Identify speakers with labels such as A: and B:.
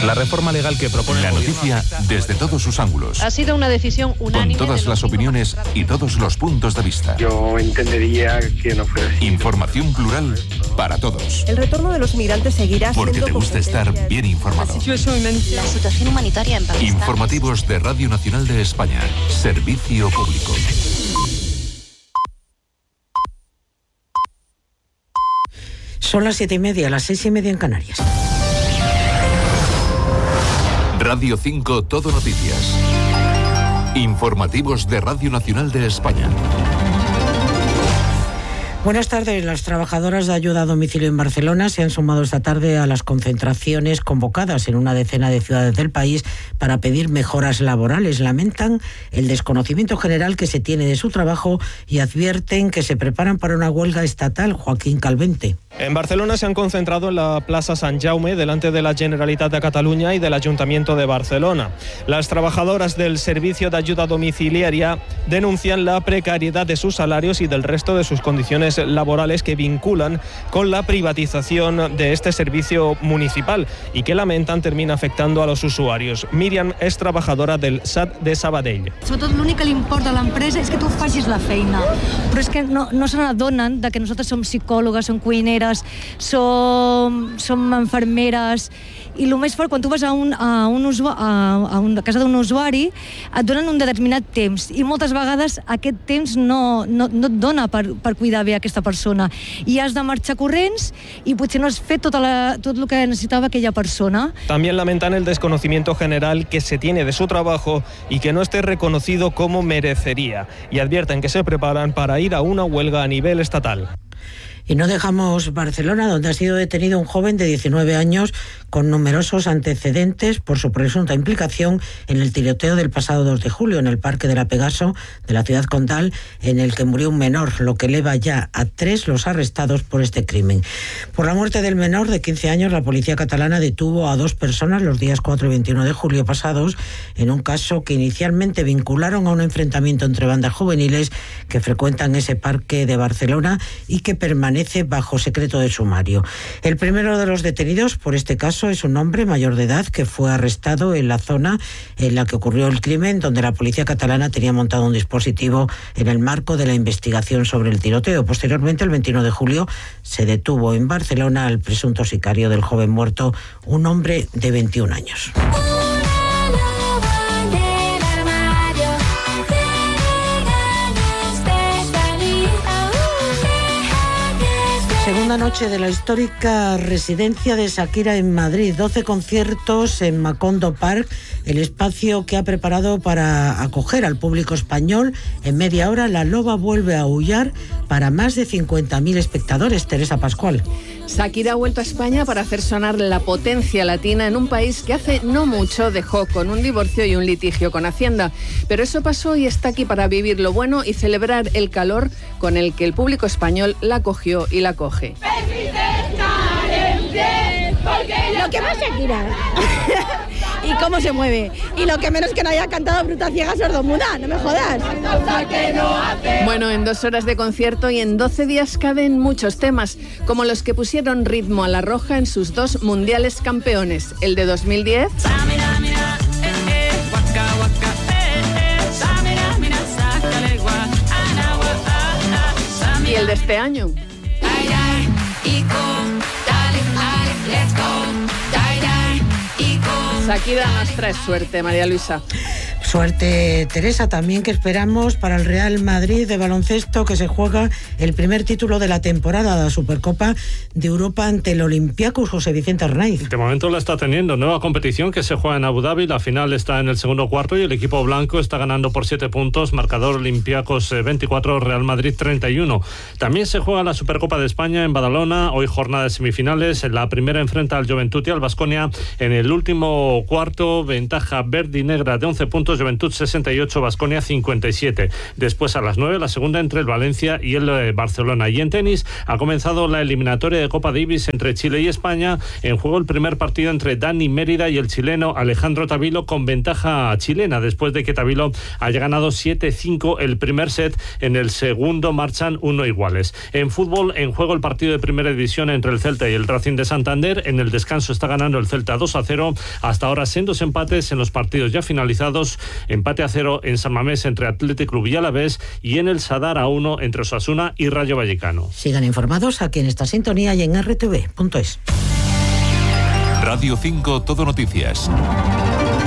A: La reforma legal que propone
B: la noticia desde todos sus ángulos.
C: Ha sido una decisión unánime.
B: Con todas las opiniones y todos los puntos de vista.
D: Yo entendería que no fuera así.
B: Información plural para todos.
E: El retorno de los migrantes seguirá
B: porque
E: siendo...
B: te gusta estar bien informado.
F: La situación humanitaria en Pakistán.
B: Informativos de Radio Nacional de España. Servicio público.
G: Son las 7:30, las 6:30 en Canarias.
B: Radio 5 Todo Noticias. Informativos de Radio Nacional de España.
G: Buenas tardes. Las trabajadoras de ayuda a domicilio en Barcelona se han sumado esta tarde a las concentraciones convocadas en una decena de ciudades del país para pedir mejoras laborales. Lamentan el desconocimiento general que se tiene de su trabajo y advierten que se preparan para una huelga estatal. Joaquín Calvente.
H: En Barcelona se han concentrado en la Plaza Sant Jaume delante de la Generalitat de Cataluña y del Ayuntamiento de Barcelona. Las trabajadoras del servicio de ayuda domiciliaria denuncian la precariedad de sus salarios y del resto de sus condiciones laborales que vinculan con la privatización de este servicio municipal y que lamentan termina afectando a los usuarios. Míriam és trabajadora del SAT de Sabadell.
I: Sobretot l'únic que li importa a l'empresa és que tu facis la feina, però és que no se n'adonen de que nosaltres som psicòlogues, som cuineres, som infermeres, i el més fort, quan tu vas a una casa d'un usuari, et donen un determinat temps i moltes vegades aquest temps no et dona per cuidar bé aquesta persona i has de marxar corrents y potser no has fet tot el que necesitaba aquella persona.
H: También lamentan el desconocimiento general que se tiene de su trabajo y que no esté reconocido como merecería, y advierten que se preparan para ir a una huelga a nivel estatal.
G: Y no dejamos Barcelona, donde ha sido detenido un joven de 19 años con numerosos antecedentes por su presunta implicación en el tiroteo del pasado 2 de julio en el Parque de la Pegaso de la ciudad condal, en el que murió un menor, lo que eleva ya a 3 los arrestados por este crimen. Por la muerte del menor de 15 años, la policía catalana detuvo a 2 personas los días 4 y 21 de julio pasados en un caso que inicialmente vincularon a un enfrentamiento entre bandas juveniles que frecuentan ese parque de Barcelona y que permanece bajo secreto de sumario. El primero de los detenidos por este caso es un hombre mayor de edad que fue arrestado en la zona en la que ocurrió el crimen, donde la policía catalana tenía montado un dispositivo en el marco de la investigación sobre el tiroteo. Posteriormente, el 21 de julio, se detuvo en Barcelona al presunto sicario del joven muerto, un hombre de 21 años. Segunda noche de la histórica residencia de Shakira en Madrid. 12 conciertos en Macondo Park, el espacio que ha preparado para acoger al público español. En media hora, la loba vuelve a aullar para más de 50.000 espectadores. Teresa Pascual.
J: Shakira ha vuelto a España para hacer sonar la potencia latina en un país que hace no mucho dejó con un divorcio y un litigio con Hacienda. Pero eso pasó y está aquí para vivir lo bueno y celebrar el calor con el que el público español la acogió y la acoge.
K: Lo que más Shakira y cómo se mueve, y lo que menos que no haya cantado Bruta Ciega Sordomuda, no me jodas.
J: Bueno, en 2 horas de concierto y en 12 días caben muchos temas, como los que pusieron ritmo a La Roja en sus 2 mundiales campeones, el de 2010 y el de este año. Shakira nos trae suerte, María Luisa.
G: Suerte, Teresa, también que esperamos para el Real Madrid de baloncesto, que se juega el primer título de la temporada de la Supercopa de Europa ante el Olympiacos. José Vicente Arnaiz.
L: De momento la está teniendo. Nueva competición que se juega en Abu Dhabi. La final está en el segundo cuarto y el equipo blanco está ganando por 7 puntos. Marcador Olympiacos 24, Real Madrid 31. También se juega la Supercopa de España en Badalona. Hoy jornada de semifinales. La primera enfrenta al Joventut y al Baskonia en el último cuarto. Ventaja verde y negra de 11 puntos. Joventut 68, Baskonia 57. Después a las 9 la segunda entre el Valencia y el Barcelona. Y en tenis ha comenzado la eliminatoria de Copa Davis entre Chile y España. En juego el primer partido entre Dani Mérida y el chileno Alejandro Tavilo, con ventaja chilena después de que Tavilo haya ganado 7-5 el primer set. En el segundo marchan 1 iguales. En fútbol, en juego el partido de primera división entre el Celta y el Racing de Santander. En el descanso está ganando el Celta 2-0. Hasta ahora sendos empates en los partidos ya finalizados. Empate a 0 en San Mamés entre Athletic Club y Alavés, y en el Sadar a 1 entre Osasuna y Rayo Vallecano.
G: Sigan informados aquí en esta sintonía y en rtv.es.
B: Radio 5 Todo Noticias.